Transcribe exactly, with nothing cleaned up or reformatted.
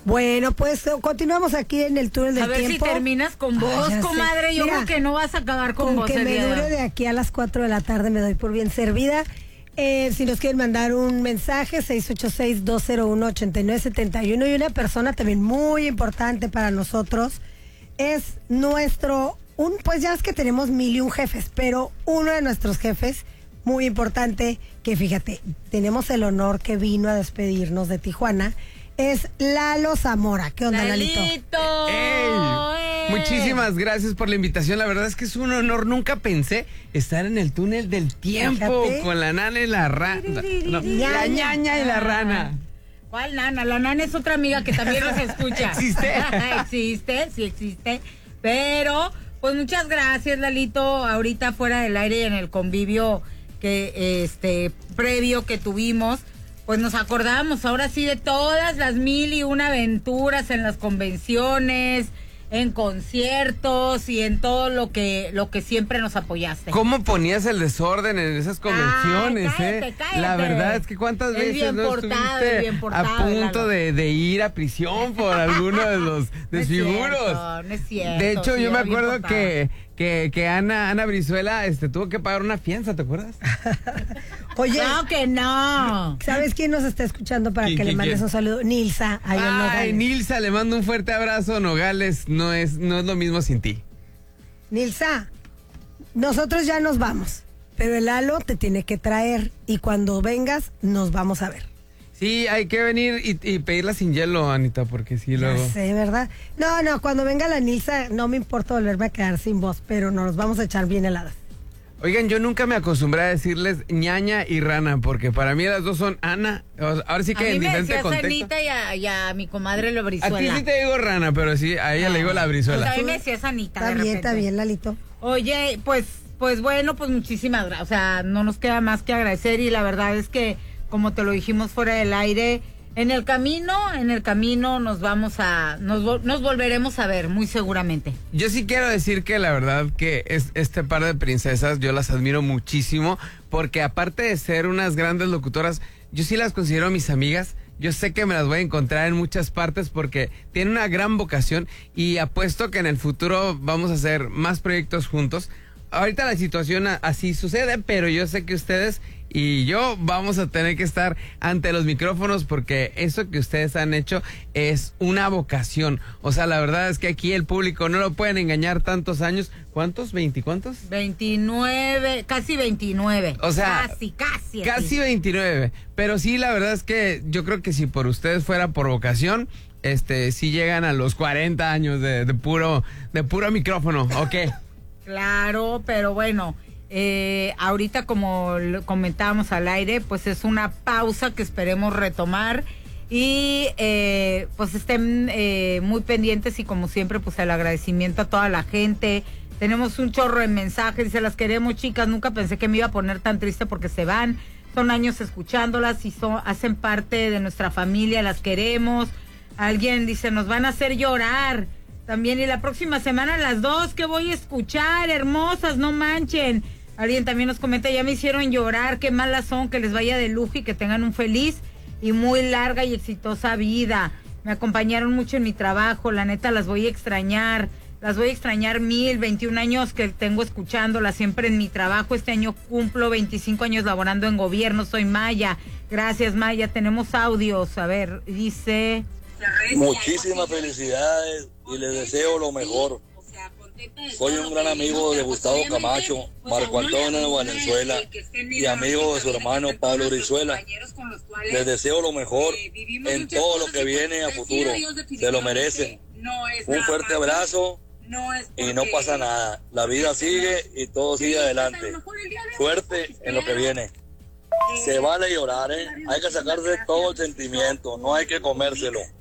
Bueno, pues continuamos aquí en el túnel del tiempo. A ver tiempo. si terminas con voz, Ay, comadre. Yo Mira, creo que no vas a acabar con, con voz. que me dure de aquí a las cuatro de la tarde me doy por bien servida. Eh, si nos quieren mandar un mensaje, seis ocho seis, dos cero uno, ocho nueve siete uno. Y una persona también muy importante para nosotros es nuestro, un pues ya es que tenemos mil y un jefes, pero uno de nuestros jefes muy importante, que fíjate, tenemos el honor que vino a despedirnos de Tijuana, es Lalo Zamora. ¿Qué onda, Lalito? ¡Lalito! ¡Ey! Muchísimas gracias por la invitación. La verdad es que es un honor. Nunca pensé estar en el túnel del tiempo. Fíjate. Con la nana y la rana. No, la ñaña y la rana. ¿Cuál nana? La nana es otra amiga que también nos escucha. ¿Existe? Existe, sí existe. Pero, pues muchas gracias, Lalito. Ahorita fuera del aire y en el convivio que este previo que tuvimos, pues nos acordamos ahora sí de todas las mil y una aventuras en las convenciones, en conciertos y en todo lo que lo que siempre nos apoyaste. ¿Cómo ponías el desorden en esas convenciones? Ay, cállate, eh? cállate. La verdad es que cuántas Es veces bien no portado, estuviste bien portado, a punto Lalo. de, de ir a prisión por alguno de los desfiguros. No es cierto, no es cierto, de hecho, sí, yo me era bien acuerdo portado. que, que, que Ana, Ana Brizuela este, tuvo que pagar una fianza, ¿te acuerdas? Oye, No, que no. ¿sabes quién nos está escuchando para ¿Quién, que le quién, mandes quién? un saludo? Nilsa. Ahí en Ay, Nogales. Nilsa, le mando un fuerte abrazo. Nogales no es, no es lo mismo sin ti. Nilsa, nosotros ya nos vamos, pero el Lalo te tiene que traer y cuando vengas nos vamos a ver. Sí, hay que venir y, y pedirla sin hielo, Anita, porque sí, luego... Ya sé, ¿verdad? No, no, cuando venga la Nilsa no me importa volverme a quedar sin voz, pero nos vamos a echar bien heladas. Oigan, yo nunca me acostumbré a decirles ñaña y rana, porque para mí las dos son Ana. O sea, ahora sí que A mí en me diferente decías contexto. Anita y a, y a mi comadre la A Brizuela. ti sí te digo rana, pero sí, a ella le digo la Pues brizuela. a mí me decías Anita de Está bien, repente. está bien, Lalito. Oye, pues, pues bueno, pues muchísimas gracias. O sea, no nos queda más que agradecer y la verdad es que, como te lo dijimos fuera del aire, en el camino, en el camino nos vamos a, nos, vol- nos volveremos a ver, muy seguramente. Yo sí quiero decir que la verdad que es, este par de princesas yo las admiro muchísimo, porque aparte de ser unas grandes locutoras, yo sí las considero mis amigas. Yo sé que me las voy a encontrar en muchas partes porque tienen una gran vocación y apuesto que en el futuro vamos a hacer más proyectos juntos. Ahorita la situación a- así sucede, pero yo sé que ustedes y yo vamos a tener que estar ante los micrófonos porque eso que ustedes han hecho es una vocación. O sea, la verdad es que aquí el público no lo pueden engañar tantos años. ¿Cuántos? ¿Veinte cuántos? veintinueve, casi veintinueve. O sea, casi, casi. Casi así. veintinueve. Pero sí, la verdad es que yo creo que si por ustedes fuera por vocación, este, sí llegan a los cuarenta años de, de puro, de puro micrófono, ¿ok? Claro, pero bueno, eh, ahorita como lo comentábamos al aire, pues es una pausa que esperemos retomar y eh, pues estén eh, muy pendientes y como siempre pues el agradecimiento a toda la gente. Tenemos un chorro de mensajes, se las queremos, chicas, nunca pensé que me iba a poner tan triste porque se van, son años escuchándolas y son, hacen parte de nuestra familia, las queremos. Alguien dice, nos van a hacer llorar. También, y la próxima semana las dos que voy a escuchar, hermosas, no manchen. Alguien también nos comenta, ya me hicieron llorar, qué malas son, que les vaya de lujo y que tengan un feliz y muy larga y exitosa vida. Me acompañaron mucho en mi trabajo, la neta las voy a extrañar, las voy a extrañar mil, veintiún años que tengo escuchándolas siempre en mi trabajo. Este año cumplo veinticinco años laborando en gobierno, soy Maya. Gracias, Maya, tenemos audios. A ver, dice... Muchísimas felicidades y les deseo lo mejor. Soy un gran amigo de Gustavo Camacho, Marco Antonio Valenzuela y amigo de su hermano Pablo Brizuela. Les deseo lo mejor en todo lo que viene a futuro. Se lo merecen. Un fuerte abrazo y no pasa nada. La vida sigue y todo sigue adelante. Suerte en lo que viene. Se vale llorar, ¿eh? Hay que sacarse todo el sentimiento, no hay que comérselo.